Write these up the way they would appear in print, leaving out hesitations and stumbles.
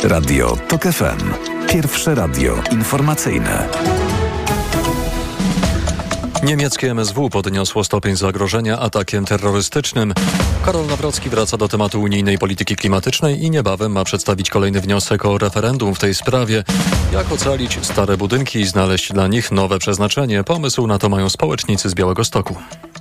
Radio TOK FM. Pierwsze radio informacyjne. Niemieckie MSW podniosło stopień zagrożenia atakiem terrorystycznym. Karol Nawrocki wraca do tematu unijnej polityki klimatycznej i niebawem ma przedstawić kolejny wniosek o referendum w tej sprawie. Jak ocalić stare budynki i znaleźć dla nich nowe przeznaczenie? Pomysł na to mają społecznicy z Białegostoku.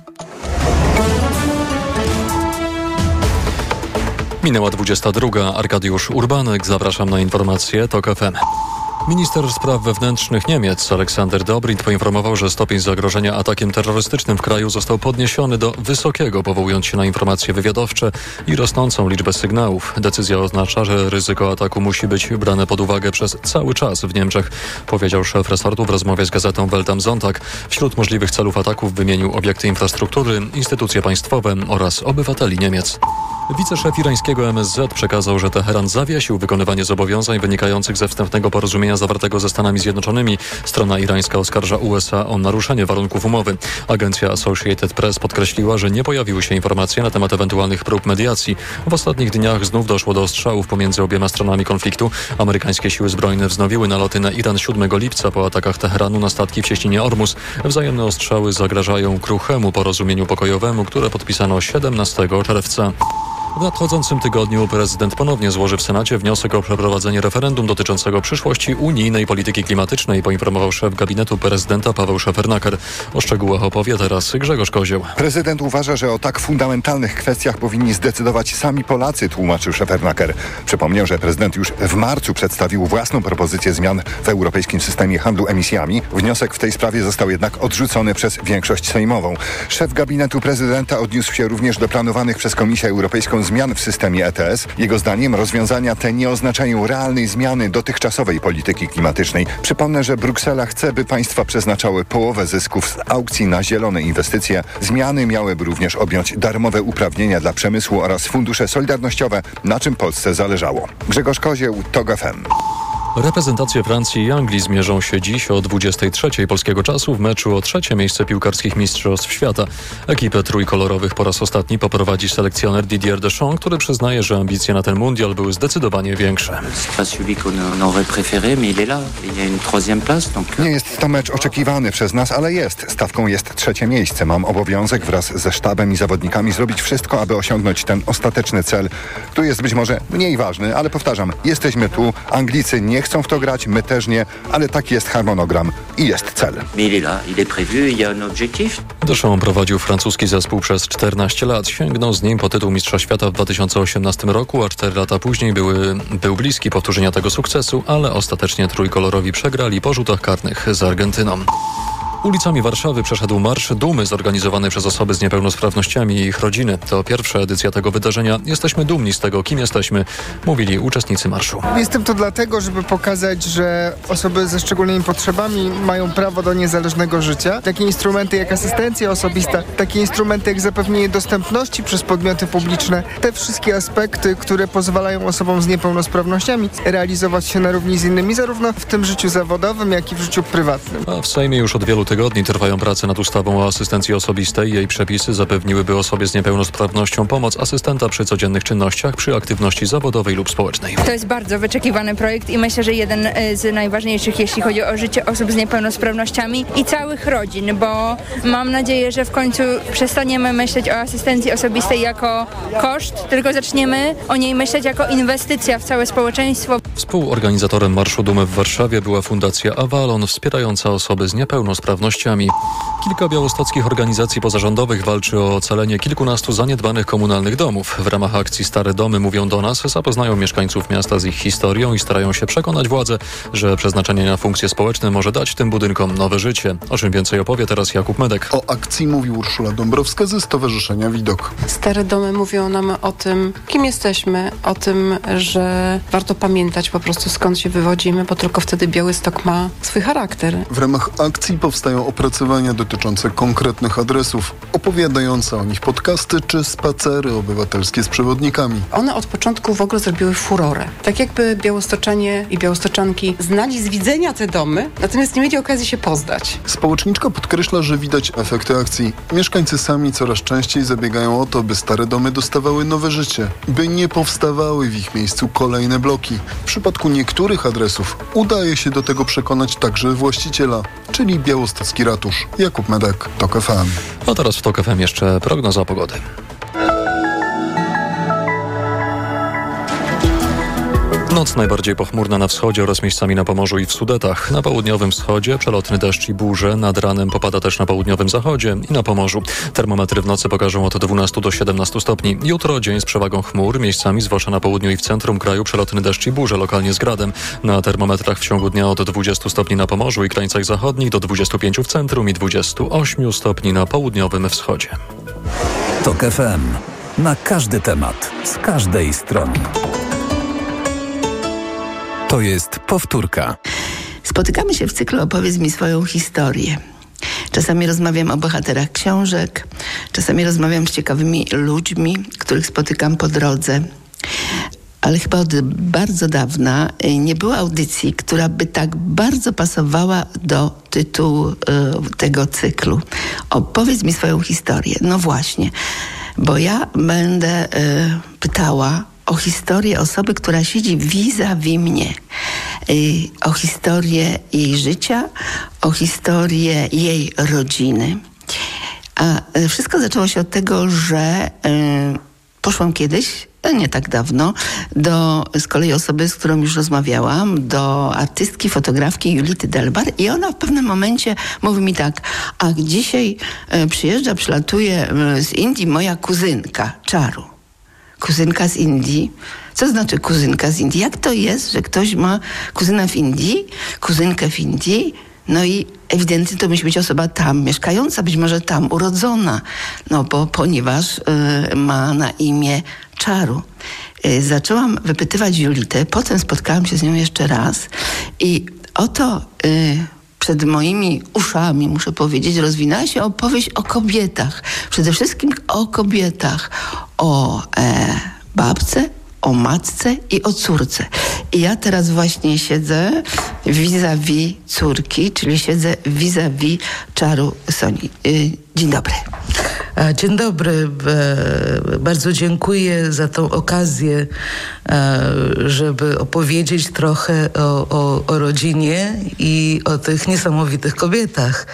Minęła 22. Arkadiusz Urbanek. Zapraszam na informacje TOK FM. Minister spraw wewnętrznych Niemiec Aleksander Dobrindt poinformował, że stopień zagrożenia atakiem terrorystycznym w kraju został podniesiony do wysokiego, powołując się na informacje wywiadowcze i rosnącą liczbę sygnałów. Decyzja oznacza, że ryzyko ataku musi być brane pod uwagę przez cały czas w Niemczech, powiedział szef resortu w rozmowie z gazetą Welt am Sonntag. Wśród możliwych celów ataków wymienił obiekty infrastruktury, instytucje państwowe oraz obywateli Niemiec. Wiceszef irańskiego MSZ przekazał, że Teheran zawiesił wykonywanie zobowiązań wynikających ze wstępnego porozumienia zawartego ze Stanami Zjednoczonymi. Strona irańska oskarża USA o naruszenie warunków umowy. Agencja Associated Press podkreśliła, że nie pojawiły się informacje na temat ewentualnych prób mediacji. W ostatnich dniach znów doszło do ostrzałów pomiędzy obiema stronami konfliktu. Amerykańskie siły zbrojne wznowiły naloty na Iran 7 lipca po atakach Teheranu na statki w cieśninie Ormus. Wzajemne ostrzały zagrażają kruchemu porozumieniu pokojowemu, które podpisano 17 czerwca. W nadchodzącym tygodniu prezydent ponownie złoży w Senacie wniosek o przeprowadzenie referendum dotyczącego przyszłości unijnej polityki klimatycznej, poinformował szef gabinetu prezydenta Paweł Szefernaker. O szczegółach opowie teraz Grzegorz Kozioł. Prezydent uważa, że o tak fundamentalnych kwestiach powinni zdecydować sami Polacy, tłumaczył Szefernaker. Przypomniał, że prezydent już w marcu przedstawił własną propozycję zmian w europejskim systemie handlu emisjami. Wniosek w tej sprawie został jednak odrzucony przez większość sejmową. Szef gabinetu prezydenta odniósł się również do planowanych przez Komisję Europejską zmian w systemie ETS. Jego zdaniem rozwiązania te nie oznaczają realnej zmiany dotychczasowej polityki klimatycznej. Przypomnę, że Bruksela chce, by państwa przeznaczały połowę zysków z aukcji na zielone inwestycje. Zmiany miałyby również objąć darmowe uprawnienia dla przemysłu oraz fundusze solidarnościowe, na czym Polsce zależało. Grzegorz Kozieł, TOK FM. Reprezentacje Francji i Anglii zmierzą się dziś o 23 polskiego czasu w meczu o trzecie miejsce piłkarskich mistrzostw świata. Ekipę trójkolorowych po raz ostatni poprowadzi selekcjoner Didier Deschamps, który przyznaje, że ambicje na ten mundial były zdecydowanie większe. Nie jest to mecz oczekiwany przez nas, ale jest. Stawką jest trzecie miejsce. Mam obowiązek wraz ze sztabem i zawodnikami zrobić wszystko, aby osiągnąć ten ostateczny cel, który jest być może mniej ważny, ale powtarzam, jesteśmy tu. Anglicy nie chcą w to grać, my też nie, ale taki jest harmonogram i jest cel. Deschamps prowadził francuski zespół przez 14 lat. Sięgnął z nim po tytuł mistrza świata w 2018 roku, a 4 lata później był bliski powtórzenia tego sukcesu, ale ostatecznie trójkolorowi przegrali po rzutach karnych z Argentyną. Ulicami Warszawy przeszedł Marsz Dumy zorganizowany przez osoby z niepełnosprawnościami i ich rodziny. To pierwsza edycja tego wydarzenia. Jesteśmy dumni z tego, kim jesteśmy, mówili uczestnicy marszu. Jestem tu dlatego, żeby pokazać, że osoby ze szczególnymi potrzebami mają prawo do niezależnego życia. Takie instrumenty jak asystencja osobista, takie instrumenty jak zapewnienie dostępności przez podmioty publiczne, te wszystkie aspekty, które pozwalają osobom z niepełnosprawnościami realizować się na równi z innymi, zarówno w tym życiu zawodowym, jak i w życiu prywatnym. A w Sejmie już od wielu tygodni trwają prace nad ustawą o asystencji osobistej. Jej przepisy zapewniłyby osobie z niepełnosprawnością pomoc asystenta przy codziennych czynnościach, przy aktywności zawodowej lub społecznej. To jest bardzo wyczekiwany projekt i myślę, że jeden z najważniejszych, jeśli chodzi o życie osób z niepełnosprawnościami i całych rodzin, bo mam nadzieję, że w końcu przestaniemy myśleć o asystencji osobistej jako koszt, tylko zaczniemy o niej myśleć jako inwestycja w całe społeczeństwo. Współorganizatorem Marszu Dumy w Warszawie była Fundacja Avalon, wspierająca osoby z niepełnosprawnościami. Kilka białostockich organizacji pozarządowych walczy o ocalenie kilkunastu zaniedbanych komunalnych domów. W ramach akcji Stare Domy mówią do nas, zapoznają mieszkańców miasta z ich historią i starają się przekonać władze, że przeznaczenie na funkcje społeczne może dać tym budynkom nowe życie. O czym więcej opowie teraz Jakub Medek. O akcji mówi Urszula Dąbrowska ze Stowarzyszenia Widok. Stare Domy mówią nam o tym, kim jesteśmy, o tym, że warto pamiętać po prostu skąd się wywodzimy, bo tylko wtedy Białystok ma swój charakter. W ramach akcji powstaje powstają opracowania dotyczące konkretnych adresów, opowiadające o nich podcasty czy spacery obywatelskie z przewodnikami. One od początku w ogóle zrobiły furorę. Tak jakby białostoczanie i białostoczanki znali z widzenia te domy, natomiast nie mieli okazji się poznać. Społeczniczka podkreśla, że widać efekty akcji. Mieszkańcy sami coraz częściej zabiegają o to, by stare domy dostawały nowe życie, by nie powstawały w ich miejscu kolejne bloki. W przypadku niektórych adresów udaje się do tego przekonać także właściciela, czyli białostocki ratusz. Jakub Medek, TOK FM. A teraz w TOK FM jeszcze prognoza pogody. Noc najbardziej pochmurna na wschodzie oraz miejscami na Pomorzu i w Sudetach. Na południowym wschodzie przelotny deszcz i burze. Nad ranem popada też na południowym zachodzie i na Pomorzu. Termometry w nocy pokażą od 12 do 17 stopni. Jutro dzień z przewagą chmur. Miejscami, zwłaszcza na południu i w centrum kraju, przelotny deszcz i burze, lokalnie z gradem. Na termometrach w ciągu dnia od 20 stopni na Pomorzu i krańcach zachodnich do 25 w centrum i 28 stopni na południowym wschodzie. TOK FM. Na każdy temat, z każdej strony. To jest powtórka. Spotykamy się w cyklu Opowiedz mi swoją historię. Czasami rozmawiam o bohaterach książek, czasami rozmawiam z ciekawymi ludźmi, których spotykam po drodze. Ale chyba od bardzo dawna nie było audycji, która by tak bardzo pasowała do tytułu tego cyklu. Opowiedz mi swoją historię. No właśnie, bo ja będę pytała o historię osoby, która siedzi vis-a-vis mnie. O historię jej życia, o historię jej rodziny. A wszystko zaczęło się od tego, że poszłam kiedyś, nie tak dawno, do z kolei osoby, z którą już rozmawiałam, do artystki, fotografki Julity Delbar i ona w pewnym momencie mówi mi tak: a dzisiaj przylatuje z Indii moja kuzynka, Czaru. Kuzynka z Indii? Co znaczy kuzynka z Indii? Jak to jest, że ktoś ma kuzyna w Indii, kuzynkę w Indii? No i ewidentnie to musi być osoba tam mieszkająca, być może tam urodzona, no bo ponieważ ma na imię Czaru. Zaczęłam wypytywać Julitę, potem spotkałam się z nią jeszcze raz i oto przed moimi uszami, muszę powiedzieć, rozwinęła się opowieść o kobietach. Przede wszystkim o kobietach, o babce, o matce i o córce. I ja teraz właśnie siedzę vis-a-vis córki, czyli siedzę vis-a-vis Czaru Soni. Dzień dobry. Dzień dobry. Bardzo dziękuję za tą okazję, żeby opowiedzieć trochę o rodzinie i o tych niesamowitych kobietach.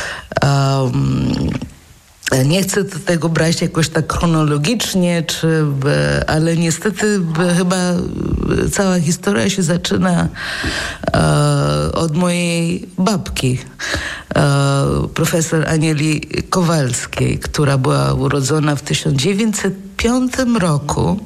Nie chcę tego brać jakoś tak chronologicznie, ale niestety chyba cała historia się zaczyna od mojej babki, profesor Anieli Kowalskiej, która była urodzona w 1905 roku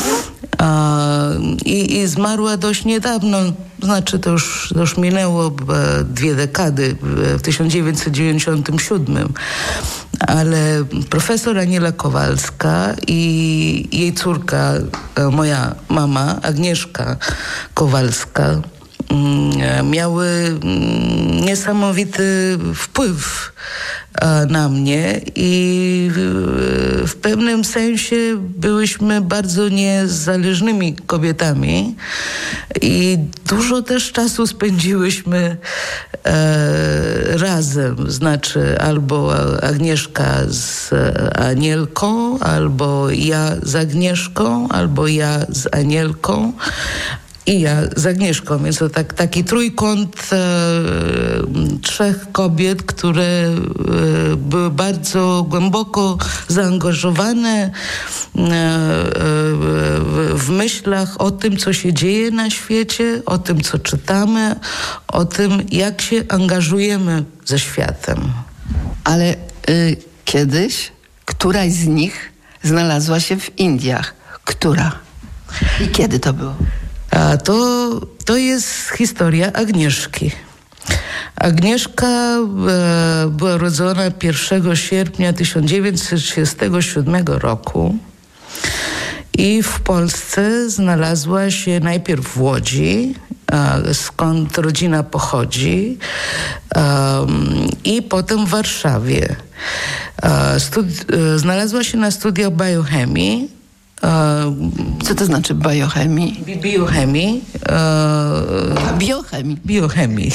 i zmarła dość niedawno. Znaczy to już minęło 2 dekady, w 1997. Ale profesor Aniela Kowalska i jej córka, moja mama, Agnieszka Kowalska, miały niesamowity wpływ na mnie i w pewnym sensie byłyśmy bardzo niezależnymi kobietami i dużo też czasu spędziłyśmy razem, znaczy albo Agnieszka z Anielką, albo ja z Agnieszką, albo ja z Anielką i ja z Agnieszką, więc to taki trójkąt 3 kobiet, które były bardzo głęboko zaangażowane w myślach o tym, co się dzieje na świecie, o tym, co czytamy, o tym, jak się angażujemy ze światem. Ale kiedyś któraś z nich znalazła się w Indiach. Która? I kiedy to było? A to jest historia Agnieszki. Agnieszka była urodzona 1 sierpnia 1937 roku i w Polsce znalazła się najpierw w Łodzi skąd rodzina pochodzi, i potem w Warszawie. Znalazła się na studiach biochemii. Co to znaczy biochemii? Biochemii. Biochemii. Biochemii.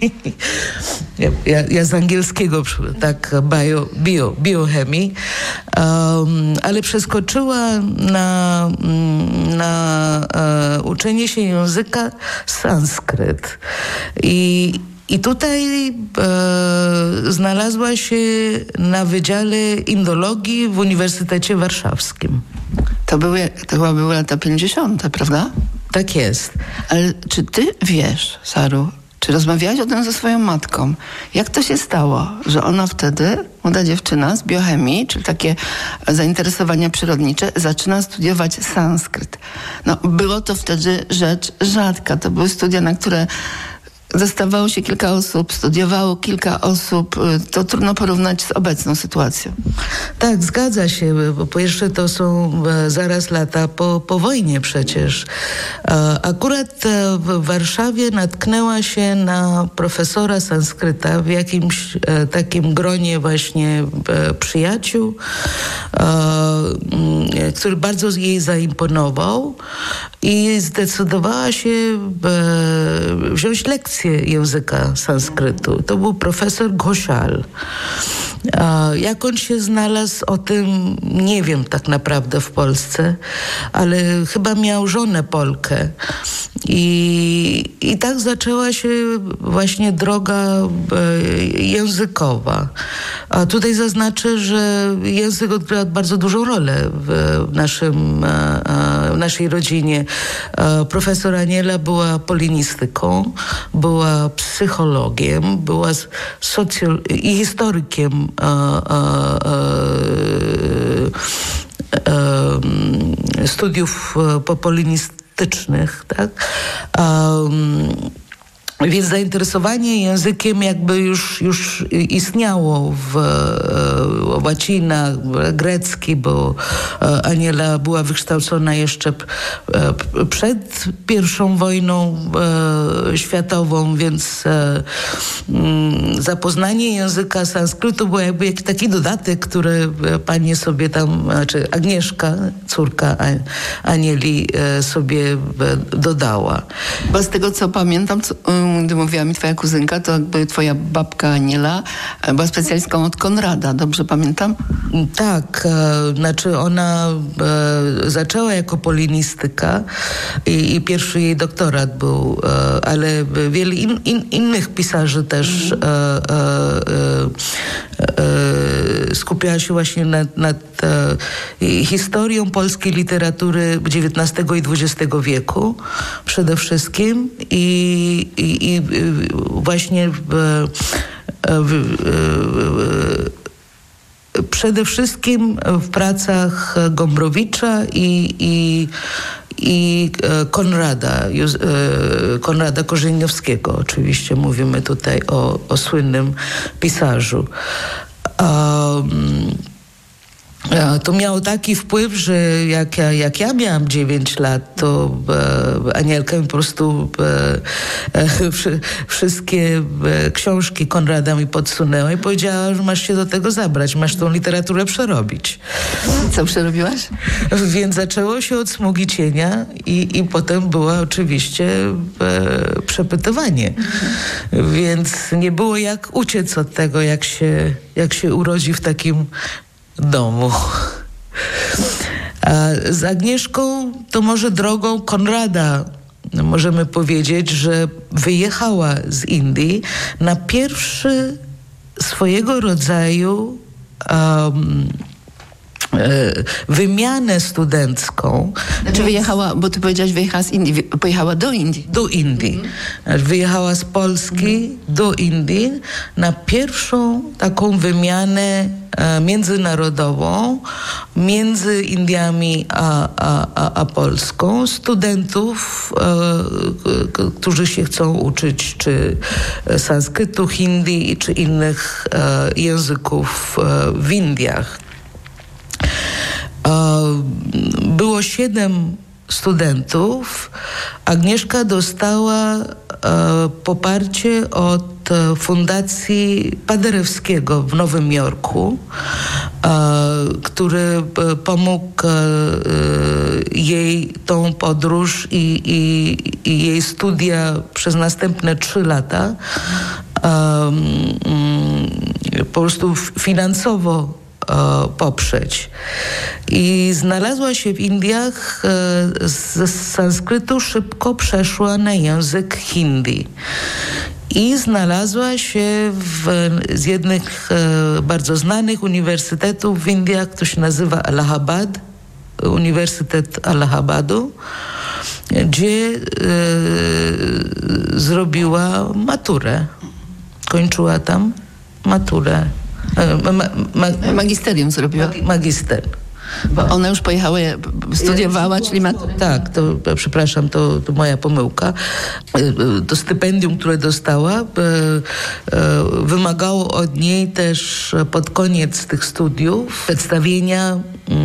Ja z angielskiego tak biochemii. Ale przeskoczyła na uczenie się języka sanskryt. I tutaj znalazła się na Wydziale Indologii w Uniwersytecie Warszawskim. To chyba były lata 50., prawda? Tak jest. Ale czy ty wiesz, Saru, czy rozmawiałaś o tym ze swoją matką? Jak to się stało, że ona wtedy, młoda dziewczyna z biochemii, czyli takie zainteresowania przyrodnicze, zaczyna studiować sanskryt? No, było to wtedy rzecz rzadka. To były studia, na które dostawało się kilka osób, studiowało kilka osób. To trudno porównać z obecną sytuacją. Tak, zgadza się, bo po jeszcze to są zaraz lata po wojnie przecież. Akurat w Warszawie natknęła się na profesora sanskryta w jakimś takim gronie właśnie przyjaciół, który bardzo jej zaimponował i zdecydowała się wziąć lekcję języka sanskrytu. To był profesor Ghoshal. Jak on się znalazł, o tym nie wiem tak naprawdę w Polsce, ale chyba miał żonę Polkę. I tak zaczęła się właśnie droga językowa. A tutaj zaznaczę, że język odgrywa bardzo dużą rolę w naszej rodzinie. Profesor Aniela była polinistyką, była psychologiem, była i historykiem studiów polinistycznych, tak? Więc zainteresowanie językiem jakby już istniało w łacina, grecki, bo Aniela była wykształcona jeszcze przed I wojną światową, więc zapoznanie języka sanskrytu było jakby jakiś taki dodatek, który pani sobie tam, znaczy Agnieszka, córka Anieli, sobie dodała. Bo z tego, co pamiętam, gdy mówiła mi twoja kuzynka, to jakby twoja babka Aniela była specjalistką od Konrada, dobrze pamiętam? Tak, znaczy ona zaczęła jako polinistyka i pierwszy jej doktorat był, ale wiele innych pisarzy też skupiała się właśnie nad historią polskiej literatury XIX i XX wieku przede wszystkim i właśnie przede wszystkim w pracach Gombrowicza i Konrada Korzeniowskiego. Oczywiście mówimy tutaj o słynnym pisarzu. To miało taki wpływ, że jak ja miałam 9 lat, to Anielka mi po prostu wszystkie książki Konrada mi podsunęła i powiedziała, że masz się do tego zabrać, masz tą literaturę przerobić. Co przerobiłaś? Więc zaczęło się od Smugi cienia i potem było oczywiście przepytywanie. Więc nie było jak uciec od tego, jak się urodzi w takim domu. A z Agnieszką to może drogą Konrada możemy powiedzieć, że wyjechała z Indii na pierwszy swojego rodzaju wymianę studencką. Znaczy wyjechała, bo ty powiedziałaś, wyjechała z Indii, pojechała do Indii. Do Indii. Wyjechała z Polski do Indii na pierwszą taką wymianę międzynarodową między Indiami a Polską studentów, którzy się chcą uczyć czy sanskrytu, hindi czy innych języków w Indiach. Było 7 studentów Agnieszka dostała poparcie od Fundacji Paderewskiego w Nowym Jorku, który pomógł jej tą podróż i jej studia przez następne 3 lata po prostu finansowo poprzeć. I znalazła się w Indiach, z sanskrytu szybko przeszła na język hindi. I znalazła się z jednych bardzo znanych uniwersytetów w Indiach, który się nazywa Allahabad, Uniwersytet Allahabadu, gdzie zrobiła maturę. Kończyła tam maturę. Magisterium zrobiła. Magister. Bo ona już pojechała, studiowała, czyli Tak, przepraszam, to moja pomyłka. To stypendium, które dostała, wymagało od niej też pod koniec tych studiów przedstawienia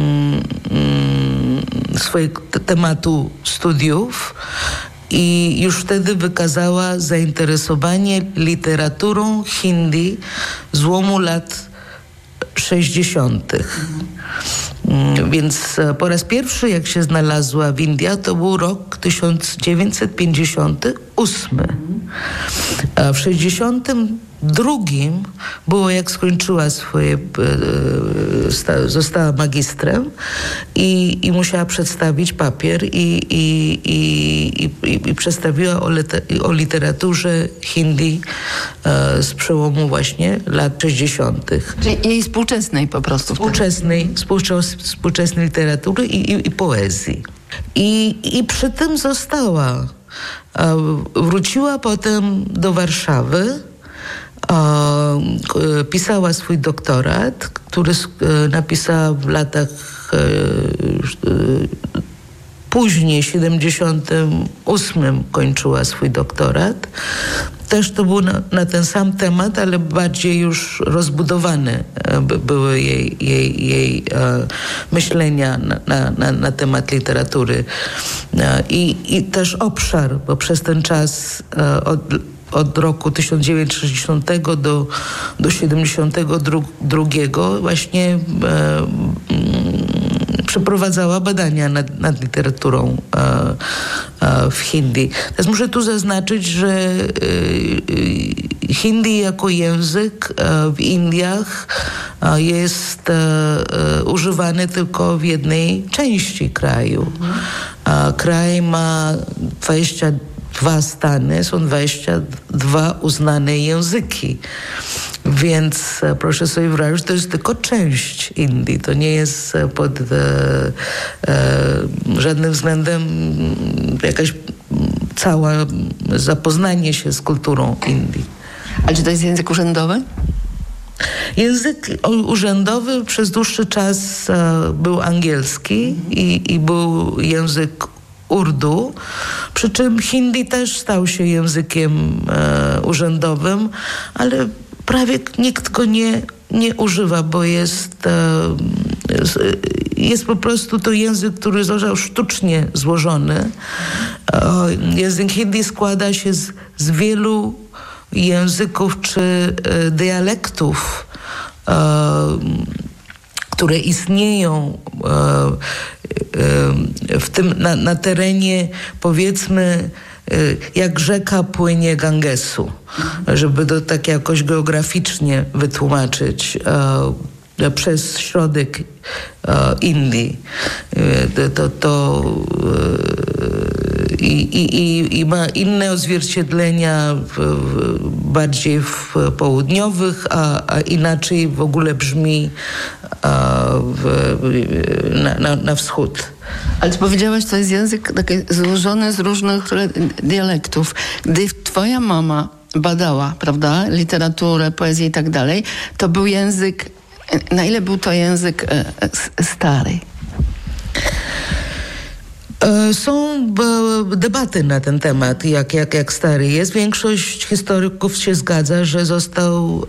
swojego tematu studiów. I już wtedy wykazała zainteresowanie literaturą hindi złomu lat 60. Więc po raz pierwszy, jak się znalazła w Indiach, to był rok 1958. A w 62 było, jak skończyła swoje, została magistrem i musiała przedstawić papier i przedstawiła o literaturze hindi z przełomu właśnie lat 60. Czyli jej współczesnej po prostu. Współczesnej literatury i poezji. I przy tym została. Wróciła potem do Warszawy, pisała swój doktorat, który napisała w latach później, w 78 kończyła swój doktorat. Też to był na ten sam temat, ale bardziej już rozbudowane były jej myślenia na temat literatury. I też obszar, bo przez ten czas od roku 1960 do 72 właśnie przeprowadzała badania nad literaturą w hindi. Teraz muszę tu zaznaczyć, że hindi jako język w Indiach jest używany tylko w jednej części kraju. Kraj ma 22 stany, są 22 uznane języki. Więc proszę sobie wyobrazić, to jest tylko część Indii. To nie jest pod żadnym względem jakaś cała zapoznanie się z kulturą Indii. Ale czy to jest język urzędowy? Język urzędowy przez dłuższy czas był angielski i był język Urdu, przy czym hindi też stał się językiem urzędowym, ale prawie nikt go nie używa, bo jest po prostu to język, który został sztucznie złożony. Język hindi składa się z wielu języków czy dialektów, które istnieją w tym na terenie, powiedzmy, jak rzeka płynie Gangesu, żeby to tak jakoś geograficznie wytłumaczyć przez środek Indii. I ma inne odzwierciedlenia bardziej w południowych, a inaczej w ogóle brzmi na wschód. Ale ty powiedziałaś, to jest język taki złożony z różnych dialektów. Gdy twoja mama badała, prawda, literaturę, poezję i tak dalej, to był język, na ile był to język stary? Są debaty na ten temat, jak stary jest. Większość historyków się zgadza, że został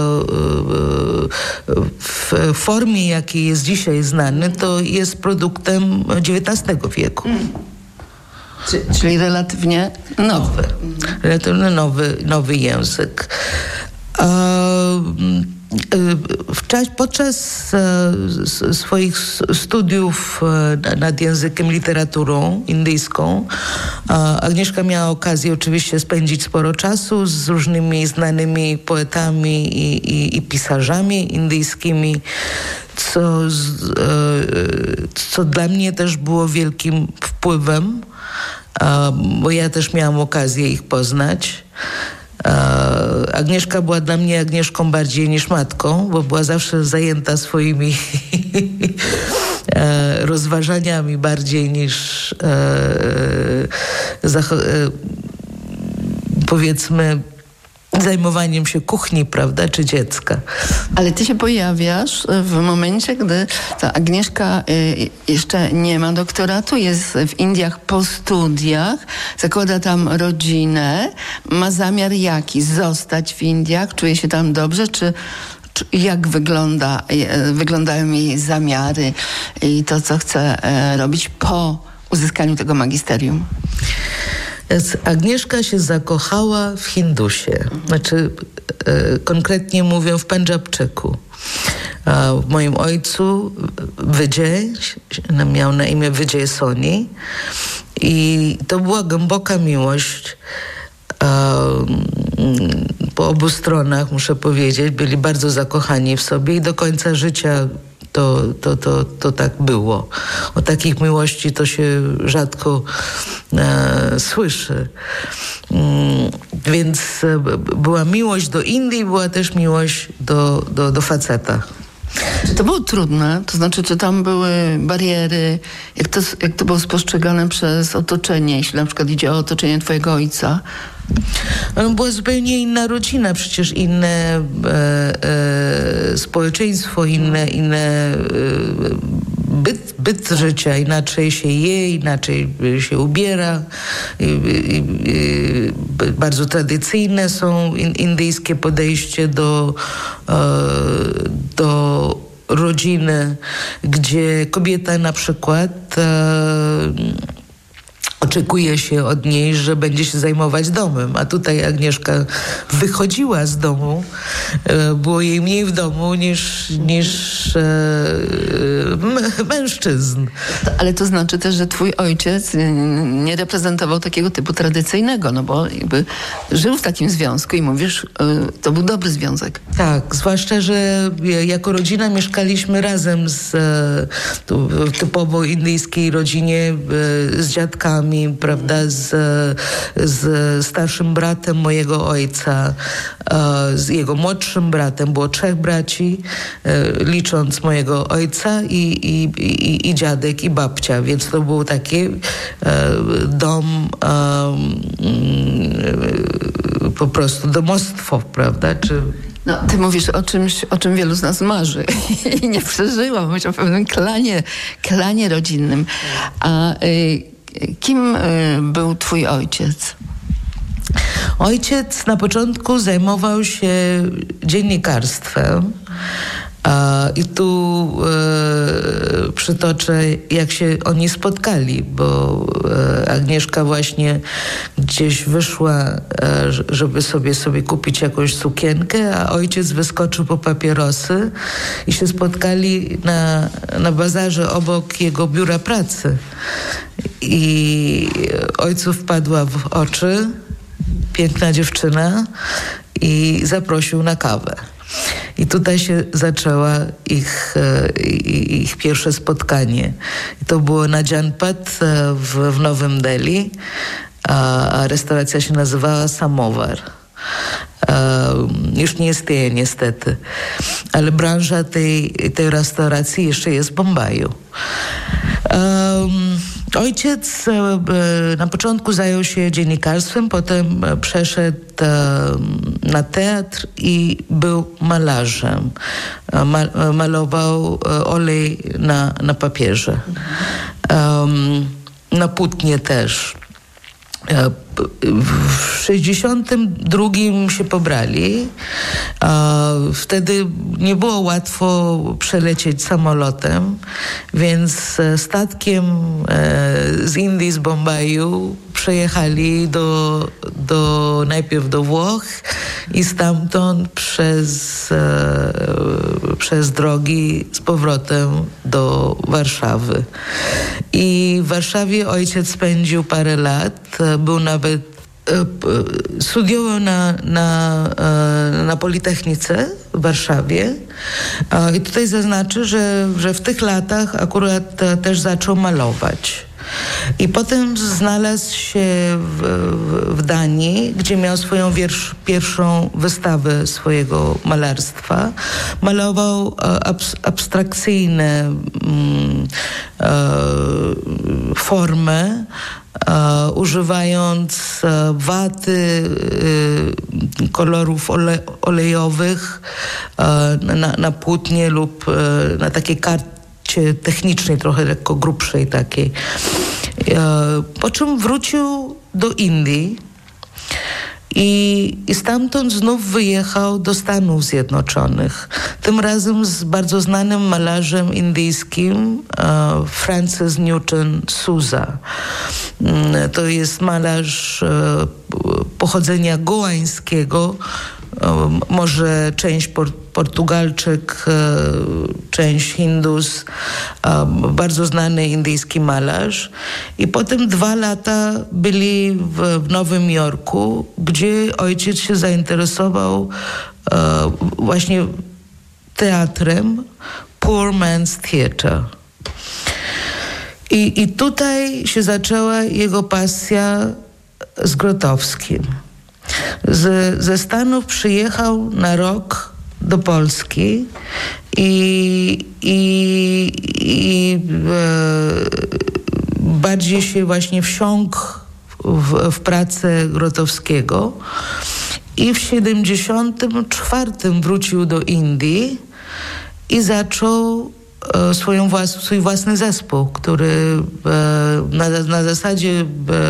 w formie, jakiej jest dzisiaj znany, to jest produktem XIX wieku. Czyli relatywnie nowy. Relatywnie nowy język. Podczas swoich studiów nad językiem, literaturą indyjską Agnieszka miała okazję oczywiście spędzić sporo czasu z różnymi znanymi poetami i pisarzami indyjskimi, co dla mnie też było wielkim wpływem, bo ja też miałam okazję ich poznać. Agnieszka była dla mnie Agnieszką bardziej niż matką, bo była zawsze zajęta swoimi rozważaniami bardziej niż powiedzmy zajmowaniem się kuchni, prawda, czy dziecka. Ale ty się pojawiasz w momencie, gdy ta Agnieszka jeszcze nie ma doktoratu, jest w Indiach po studiach, zakłada tam rodzinę, ma zamiar jaki? Zostać w Indiach? Czuje się tam dobrze? Czy jak wyglądają jej zamiary i to, co chce robić po uzyskaniu tego magisterium? Agnieszka się zakochała w Hindusie, znaczy konkretnie mówię w Pendżabczyku. W moim ojcu Vijay, miał na imię Vijay Soni i to była głęboka miłość. Po obu stronach, muszę powiedzieć, byli bardzo zakochani w sobie i do końca życia to tak było. O takich miłości to się rzadko słyszy. Więc była miłość do Indii, była też miłość do faceta. Czy to było trudne? To znaczy, czy tam były bariery? Jak to było spostrzegane przez otoczenie, jeśli na przykład idzie o otoczenie twojego ojca? Była zupełnie inna rodzina, przecież inne społeczeństwo, inne byt życia, inaczej się je, inaczej się ubiera. Bardzo tradycyjne są indyjskie podejście do rodziny, gdzie kobieta na przykład oczekuje się od niej, że będzie się zajmować domem, a tutaj Agnieszka wychodziła z domu, było jej mniej w domu niż mężczyzn. Ale to znaczy też, że twój ojciec nie reprezentował takiego typu tradycyjnego, no bo jakby żył w takim związku i mówisz, to był dobry związek. Tak, zwłaszcza, że jako rodzina mieszkaliśmy razem w typowo indyjskiej rodzinie z dziadkami, prawda, z starszym bratem mojego ojca, z jego młodszym bratem. Było 3 braci, licząc mojego ojca i dziadek i babcia, więc to był taki dom, po prostu domostwo, prawda, czy... No, ty mówisz o czymś, o czym wielu z nas marzy i nie przeżyłam. Mówisz o pewnym klanie rodzinnym. A kim był twój ojciec? Ojciec na początku zajmował się dziennikarstwem. I tu przytoczę, jak się oni spotkali, bo Agnieszka właśnie gdzieś wyszła, żeby sobie kupić jakąś sukienkę, a ojciec wyskoczył po papierosy i się spotkali na bazarze obok jego biura pracy. I ojcu wpadła w oczy piękna dziewczyna i zaprosił na kawę. I tutaj się zaczęła ich pierwsze spotkanie. I to było na Janpat w Nowym Delhi, a restauracja się nazywała Samowar. Już nie istnieje niestety, ale branża tej restauracji jeszcze jest w Bombaju. Ojciec na początku zajął się dziennikarstwem, potem przeszedł na teatr i był malarzem. Malował olej na papierze. na Płótnie też. W 1962 się pobrali. Wtedy nie było łatwo przelecieć samolotem, więc statkiem z Indii, z Bombaju przejechali najpierw do Włoch i stamtąd przez drogi z powrotem do Warszawy. I w Warszawie ojciec spędził parę lat, był nawet studiował na Politechnice w Warszawie. I tutaj zaznaczę, że w tych latach akurat też zaczął malować. I potem znalazł się w Danii, gdzie miał swoją pierwszą wystawę swojego malarstwa. Malował abstrakcyjne formy, używając waty, kolorów olejowych na płótnie lub na takiej karcie technicznej, trochę lekko grubszej takiej. Po czym wrócił do Indii i stamtąd znów wyjechał do Stanów Zjednoczonych. Tym razem z bardzo znanym malarzem indyjskim Francis Newton Sousa. To jest malarz pochodzenia goańskiego, może część Portugalczyk, część Hindus, bardzo znany indyjski malarz. I potem 2 lata byli w Nowym Jorku, gdzie ojciec się zainteresował właśnie teatrem, Poor Man's Theatre. I tutaj się zaczęła jego pasja z Grotowskim. Ze Stanów przyjechał na rok do Polski i bardziej się właśnie wsiąkł w pracę Grotowskiego i w 1974 wrócił do Indii i zaczął swój własny zespół, który na zasadzie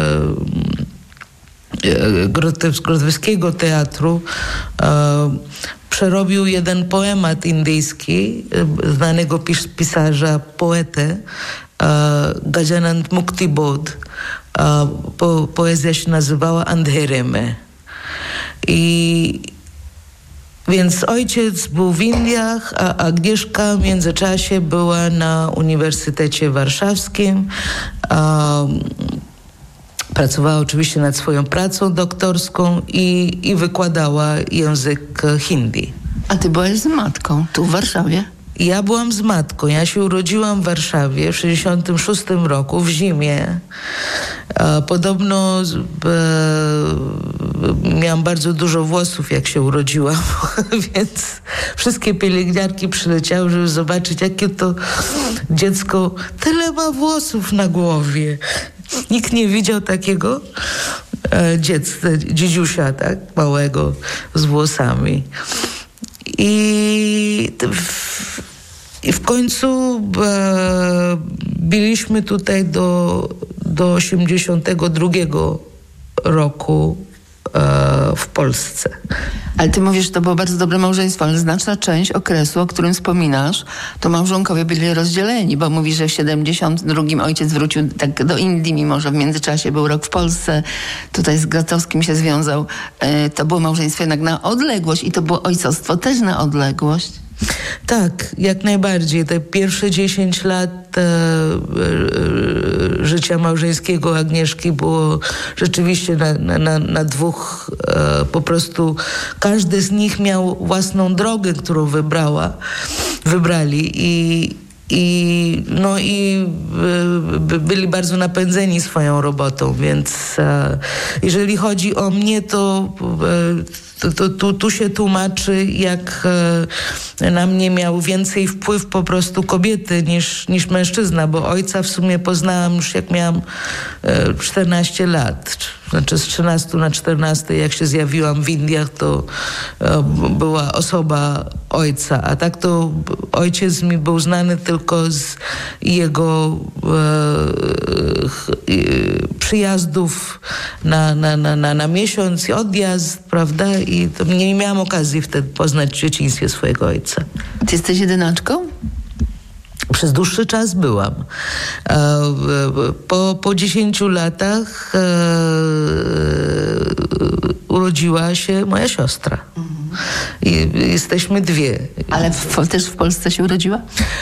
Grotowskiego teatru przerobił jeden poemat indyjski znanego pisarza, poetę Gajanand Mukti Bodh. Poezja się nazywała Andhere mein. Więc ojciec był w Indiach, a Agnieszka w międzyczasie była na Uniwersytecie Warszawskim. Pracowała oczywiście nad swoją pracą doktorską i wykładała język hindi. A ty byłaś z matką tu w Warszawie? Ja byłam z matką. Ja się urodziłam w Warszawie w 1966 roku, w zimie. Podobno miałam bardzo dużo włosów, jak się urodziłam, więc wszystkie pielęgniarki przyleciały, żeby zobaczyć, jakie to dziecko tyle ma włosów na głowie. Nikt nie widział takiego dziedziusia, tak, małego, z włosami. I w końcu byliśmy tutaj do 82 roku w Polsce. Ale ty mówisz, że to było bardzo dobre małżeństwo, ale znaczna część okresu, o którym wspominasz, to małżonkowie byli rozdzieleni, bo mówisz, że w 72 ojciec wrócił tak do Indii, mimo że w międzyczasie był rok w Polsce, tutaj z Grotowskim się związał. To było małżeństwo jednak na odległość i to było ojcostwo też na odległość. Tak, jak najbardziej. Te pierwsze 10 lat życia małżeńskiego Agnieszki było rzeczywiście na dwóch, po prostu każdy z nich miał własną drogę, którą wybrali i byli bardzo napędzeni swoją robotą, więc jeżeli chodzi o mnie, to tu się tłumaczy, jak na mnie miał więcej wpływ po prostu kobiety niż mężczyzna, bo ojca w sumie poznałam już jak miałam 14 lat. Znaczy z 13 na 14, jak się zjawiłam w Indiach, to była osoba ojca, a tak to ojciec mi był znany tylko z jego przyjazdów na miesiąc i odjazd, prawda? I to nie miałam okazji wtedy poznać w dzieciństwie swojego ojca. Ty jesteś jedynaczką? Przez dłuższy czas byłam. Po 10 latach urodziła się moja siostra. I jesteśmy dwie. Ale też w Polsce się urodziła?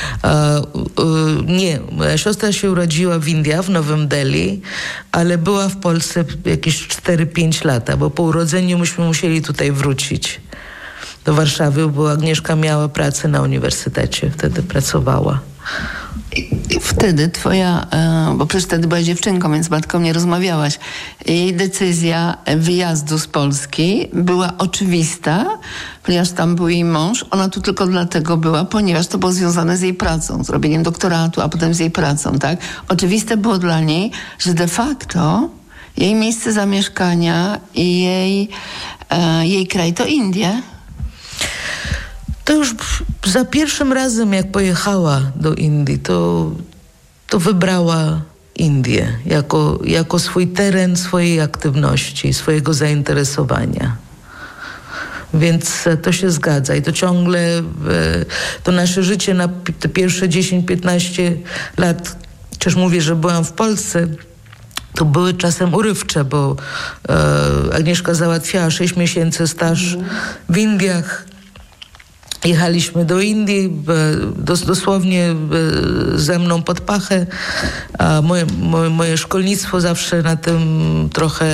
Nie. Moja siostra się urodziła w Indiach, w Nowym Delhi, ale była w Polsce jakieś 4-5 lata, bo po urodzeniu myśmy musieli tutaj wrócić do Warszawy, bo Agnieszka miała pracę na uniwersytecie. Wtedy pracowała. I wtedy twoja, bo przecież wtedy byłaś dziewczynką, więc z matką nie rozmawiałaś. Jej decyzja wyjazdu z Polski była oczywista, ponieważ tam był jej mąż. Ona tu tylko dlatego była, ponieważ to było związane z jej pracą, z robieniem doktoratu, a potem z jej pracą, tak? Oczywiste było dla niej, że de facto jej miejsce zamieszkania i jej kraj to Indie. To już za pierwszym razem, jak pojechała do Indii, to wybrała Indię jako swój teren swojej aktywności, swojego zainteresowania. Więc to się zgadza i to ciągle, to nasze życie na te pierwsze 10-15 lat, chociaż mówię, że byłam w Polsce, to były czasem urywcze, bo Agnieszka załatwiała 6 miesięcy staż w Indiach. Jechaliśmy do Indii, dosłownie ze mną pod pachę, a moje szkolnictwo zawsze na tym trochę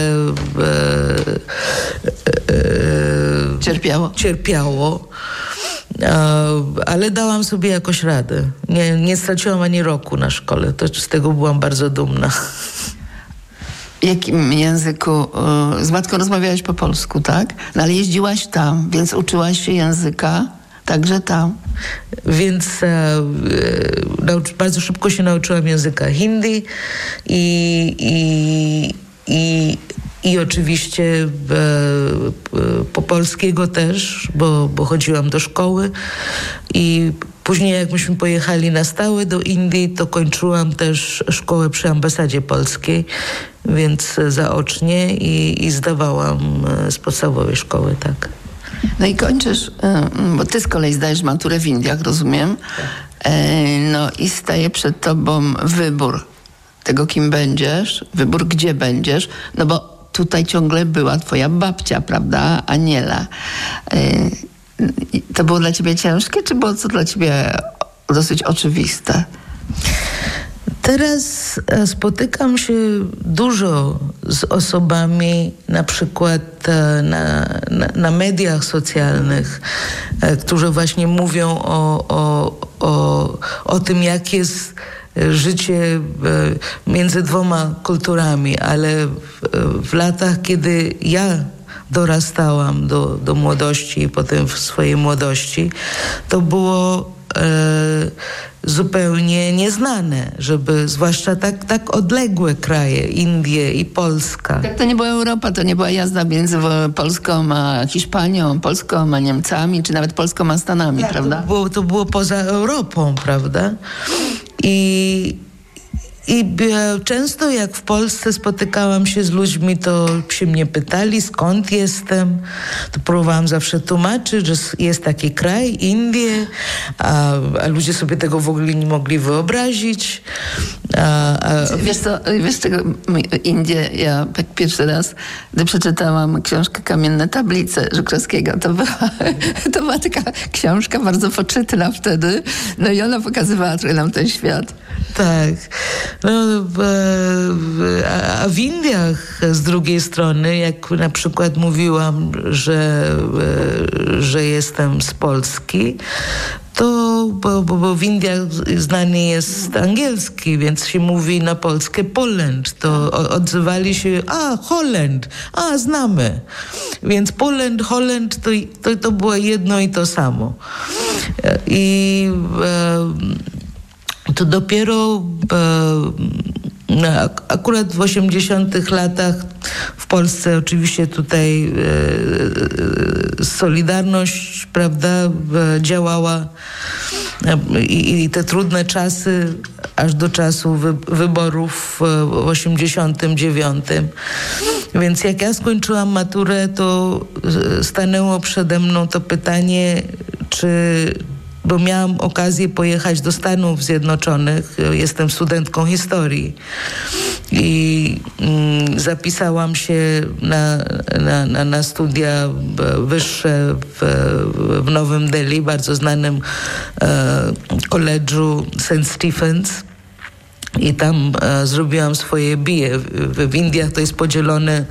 cierpiało. Ale dałam sobie jakoś radę. Nie straciłam ani roku na szkole. Z tego byłam bardzo dumna. W jakim języku? Z matką rozmawiałaś po polsku, tak? No ale jeździłaś tam, więc uczyłaś się języka także tam. Więc bardzo szybko się nauczyłam języka hindi i oczywiście po polskiego też, bo chodziłam do szkoły i później jak myśmy pojechali na stałe do Indii, to kończyłam też szkołę przy ambasadzie polskiej, więc zaocznie i zdawałam z podstawowej szkoły, tak. No i kończysz, bo ty z kolei zdajesz maturę w Indiach, rozumiem. No i staje przed tobą wybór tego, kim będziesz, wybór, gdzie będziesz, no bo tutaj ciągle była twoja babcia, prawda, Aniela. To było dla ciebie ciężkie, czy było to dla ciebie dosyć oczywiste? Teraz spotykam się dużo z osobami, na przykład na mediach socjalnych, którzy właśnie mówią o tym, jak jest życie między dwoma kulturami, ale w latach, kiedy ja dorastałam do młodości i potem w swojej młodości, to było zupełnie nieznane, żeby zwłaszcza tak odległe kraje, Indie i Polska. Tak, to nie była Europa, to nie była jazda między Polską a Hiszpanią, Polską a Niemcami, czy nawet Polską a Stanami, tak, prawda? To było poza Europą, prawda? I często jak w Polsce spotykałam się z ludźmi, to się mnie pytali, skąd jestem. To próbowałam zawsze tłumaczyć, że jest taki kraj, Indie, a ludzie sobie tego w ogóle nie mogli wyobrazić. Wiesz czego, Indie, ja tak pierwszy raz, gdy przeczytałam książkę Kamienne tablice Żukrowskiego, to była taka książka bardzo poczytna wtedy, no i ona pokazywała trochę nam ten świat. Tak. No, a w Indiach z drugiej strony, jak na przykład mówiłam, że jestem z Polski, to, bo w Indiach znany jest angielski, więc się mówi na polskie Poland. To odzywali się, Holland, znamy. Więc Poland, Holland to było jedno i to samo. I to dopiero akurat w 80-tych latach w Polsce oczywiście tutaj Solidarność, prawda, działała i te trudne czasy aż do czasu wyborów w 89. Więc jak ja skończyłam maturę, to stanęło przede mną to pytanie, bo miałam okazję pojechać do Stanów Zjednoczonych. Jestem studentką historii i zapisałam się na studia wyższe w Nowym Delhi, bardzo znanym koledżu St. Stephens. I tam zrobiłam swoje BA. W Indiach to jest podzielone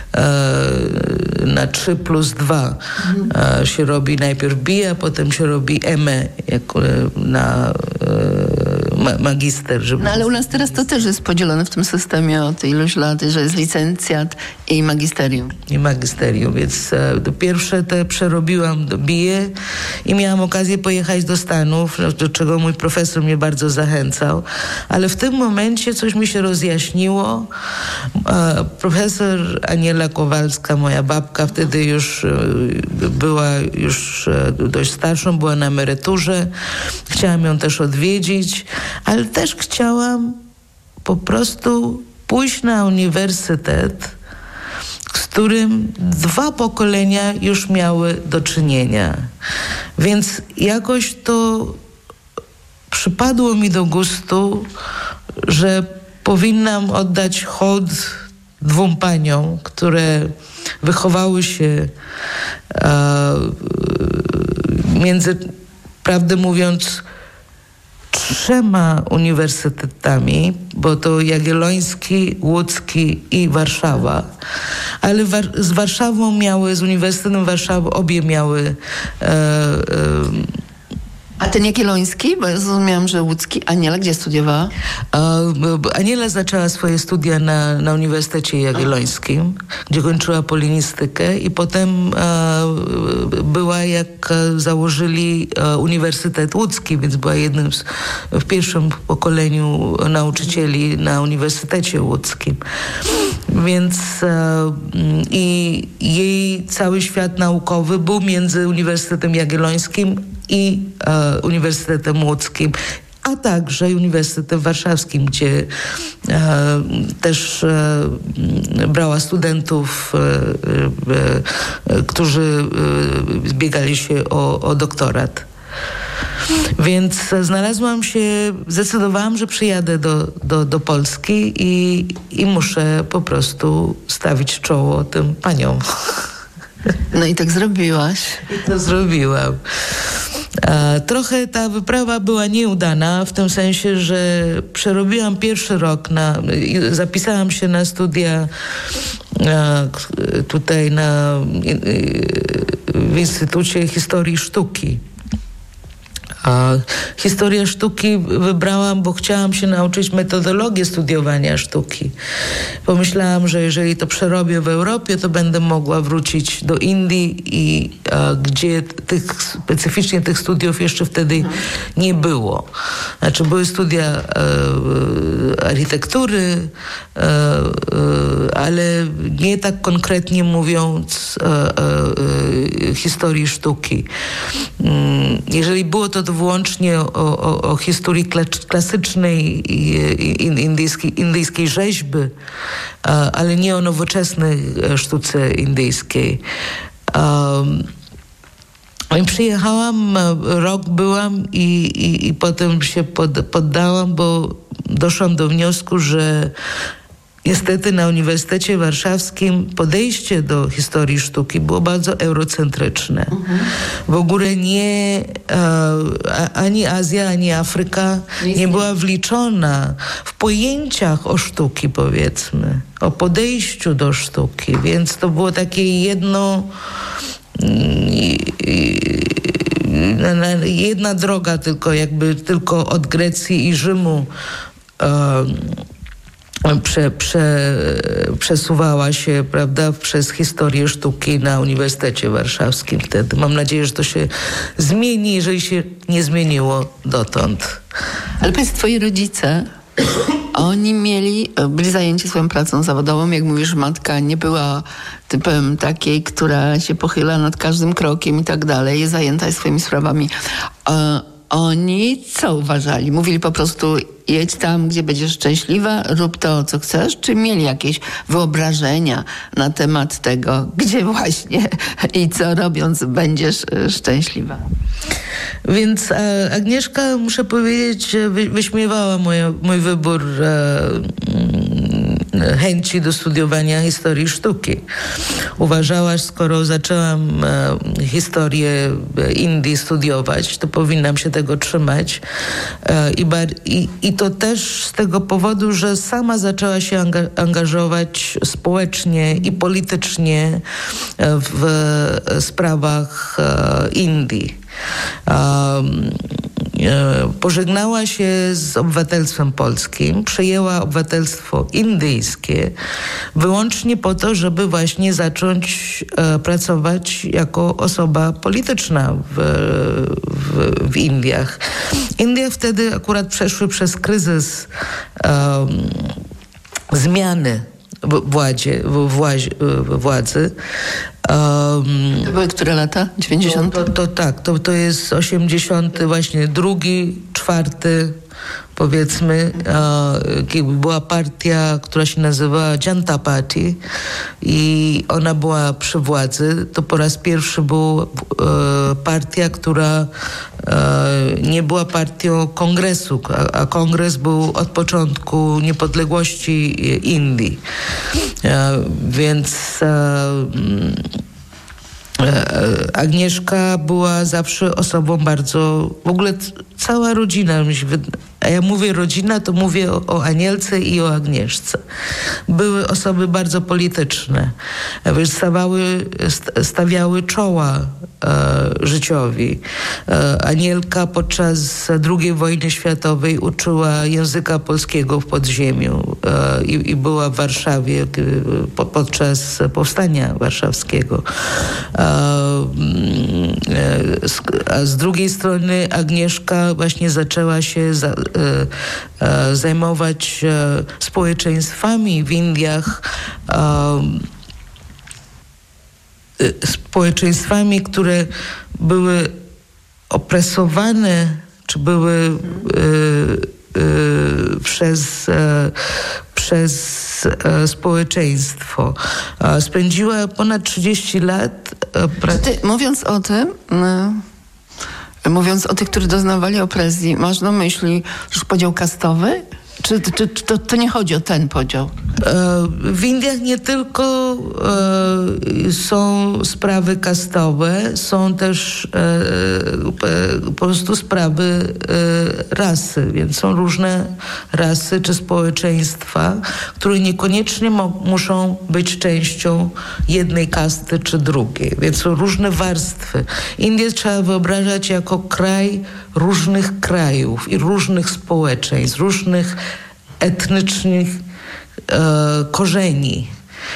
na 3+2. Się robi najpierw BA, a potem się robi ME na magister. No ale u nas teraz to też jest podzielone w tym systemie od iluś lat, że jest licencjat i magisterium. Więc to pierwsze te przerobiłam do BA i miałam okazję pojechać do Stanów, do czego mój profesor mnie bardzo zachęcał. Ale w tym momencie coś mi się rozjaśniło. Profesor Aniela Kowalska, moja babka, wtedy już była dość starszą, była na emeryturze. Chciałam ją też odwiedzić, ale też chciałam po prostu pójść na uniwersytet, z którym 2 pokolenia już miały do czynienia. Więc jakoś to przypadło mi do gustu, że powinnam oddać hołd 2 paniom, które wychowały się między, prawdę mówiąc, 3 uniwersytetami, bo to Jagielloński, Łódzki i Warszawa. Ale z Warszawą z Uniwersytetem Warszawy obie miały A ten Jagielloński? Bo ja zrozumiałam, że łódzki. Aniela gdzie studiowała? Aniela zaczęła swoje studia na Uniwersytecie Jagiellońskim, gdzie kończyła polinistykę i potem była, jak założyli Uniwersytet Łódzki, więc była jednym w pierwszym pokoleniu nauczycieli na Uniwersytecie Łódzkim. Więc i jej cały świat naukowy był między Uniwersytetem Jagiellońskim i Uniwersytetem Łódzkim, a także Uniwersytetem Warszawskim, gdzie też brała studentów, którzy zbiegali się o doktorat. Więc zdecydowałam, że przyjadę do Polski i muszę po prostu stawić czoło tym paniom. No i tak zrobiłaś. I to zrobiłam. Trochę ta wyprawa była nieudana, w tym sensie, że przerobiłam pierwszy rok, zapisałam się na studia tutaj w Instytucie Historii Sztuki. Historię sztuki wybrałam, bo chciałam się nauczyć metodologii studiowania sztuki. Pomyślałam, że jeżeli to przerobię w Europie, to będę mogła wrócić do Indii, gdzie specyficznie tych studiów jeszcze wtedy nie było. Znaczy były studia architektury, ale nie tak konkretnie mówiąc historii sztuki. Jeżeli było to wyłącznie o historii klasycznej indyjskiej rzeźby, ale nie o nowoczesnej sztuce indyjskiej. I przyjechałam, rok byłam i potem się poddałam, bo doszłam do wniosku, że niestety na Uniwersytecie Warszawskim podejście do historii sztuki było bardzo eurocentryczne. W ogóle ani Azja, ani Afryka nie była wliczona w pojęciach o sztuki, powiedzmy, o podejściu do sztuki. Więc to było takie jedna droga tylko od Grecji i Rzymu przesuwała się, prawda, przez historię sztuki na Uniwersytecie Warszawskim wtedy. Mam nadzieję, że to się zmieni, jeżeli się nie zmieniło dotąd. Ale powiedz, twoi rodzice, Oni byli zajęci swoją pracą zawodową. Jak mówisz, matka nie była typem takiej, która się pochyla nad każdym krokiem i tak dalej. Jest zajęta swoimi sprawami. Oni co uważali? Mówili po prostu: jedź tam, gdzie będziesz szczęśliwa, rób to, co chcesz? Czy mieli jakieś wyobrażenia na temat tego, gdzie właśnie i co robiąc będziesz szczęśliwa? Więc Agnieszka, muszę powiedzieć, wyśmiewała mój wybór chęci do studiowania historii sztuki. Uważała, że skoro zaczęłam historię Indii studiować, to powinnam się tego trzymać. I to też z tego powodu, że sama zaczęła się angażować społecznie i politycznie w sprawach Indii. Pożegnała się z obywatelstwem polskim, przyjęła obywatelstwo indyjskie wyłącznie po to, żeby właśnie zacząć pracować jako osoba polityczna w Indiach. Indie wtedy akurat przeszły przez kryzys zmiany władzy. To były które lata? 90? To jest 80, właśnie 2, 4, powiedzmy. Była partia, która się nazywała Janata Party i ona była przy władzy. To po raz pierwszy była partia, która nie była partią kongresu, a kongres był od początku niepodległości Indii. Więc Agnieszka była zawsze osobą bardzo, w ogóle cała rodzina, a ja mówię rodzina, to mówię o Anielce i o Agnieszce. Były osoby bardzo polityczne, stawiały czoła życiowi. Anielka podczas II wojny światowej uczyła języka polskiego w podziemiu i była w Warszawie podczas powstania warszawskiego. A z drugiej strony Agnieszka właśnie zaczęła się zajmować społeczeństwami w Indiach, społeczeństwami, które były opresowane, czy były przez społeczeństwo. Spędziła ponad 30 lat. Mówiąc o tych, którzy doznawali opresji, masz na myśli już podział kastowy? Czy to nie chodzi o ten podział? W Indiach nie tylko są sprawy kastowe, są też po prostu sprawy rasy, więc są różne rasy czy społeczeństwa, które niekoniecznie muszą być częścią jednej kasty czy drugiej, więc są różne warstwy. Indię trzeba wyobrażać jako kraj różnych krajów i różnych społeczeństw, różnych etnicznych korzeni.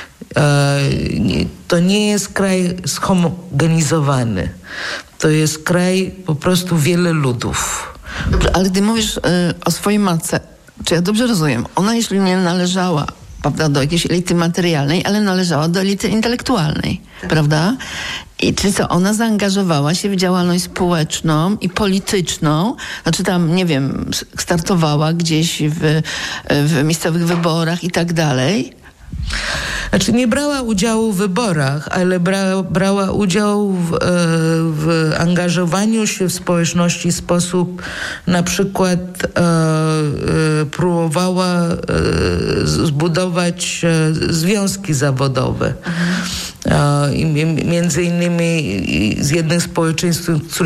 To nie jest kraj zhomogenizowany. To jest kraj po prostu wiele ludów. Dobrze, ale gdy mówisz o swojej matce, czy ja dobrze rozumiem, ona jeśli nie należała, prawda, do jakiejś elity materialnej, ale należała do elity intelektualnej, prawda? I czy co, ona zaangażowała się w działalność społeczną i polityczną? Znaczy tam, nie wiem, startowała gdzieś w miejscowych wyborach i tak dalej? Znaczy nie brała udziału w wyborach, ale brała udział w angażowaniu się w społeczności w sposób, na przykład próbowała zbudować związki zawodowe. Między innymi z jednym społeczeństwem,